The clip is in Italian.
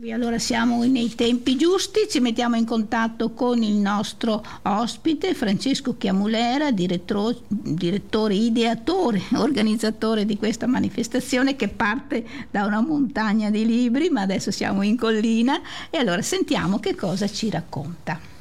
Allora siamo nei tempi giusti, ci mettiamo in contatto con il nostro ospite Francesco Chiamulera, direttore, ideatore, organizzatore di questa manifestazione che parte da una montagna di libri, ma adesso siamo in collina e allora sentiamo che cosa ci racconta.